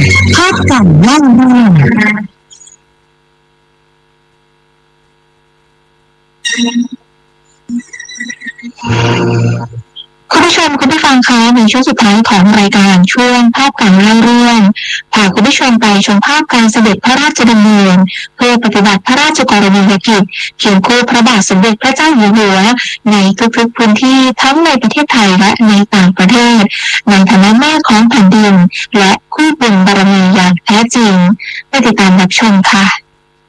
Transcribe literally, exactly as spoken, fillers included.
ภาพเก่าเล่าเรื่องคุณผู้ชมคุณผู้ฟังคะในช่วงสุดท้ายของรายการช่วงภาพการเล่าเรื่องพาคุณผู้ชมไปชมภาพการเสด็จพระราชดำเนินเพื่อปฏิบัติพระราชกรณียกิจเคียงคู่พระบาทสมเด็จพระเจ้าอยู่หัวในทุกๆพื้นที่ทั้งในประเทศไทยและในต่างประเทศในฐานะแม่ของแผ่นดินและคู่บุญบารมีอย่างแท้จริงไปติดตามรับชมค่ะ